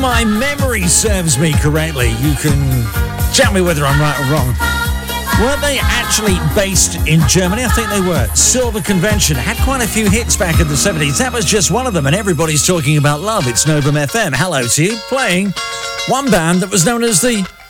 my memory serves me correctly, you can tell me whether I'm right or wrong. Weren't they actually based in Germany? I think they were. Silver Convention had quite a few hits back in the 70s. That was just one of them, and everybody's talking about love. It's Novum FM. Hello to you, playing one band that was known as the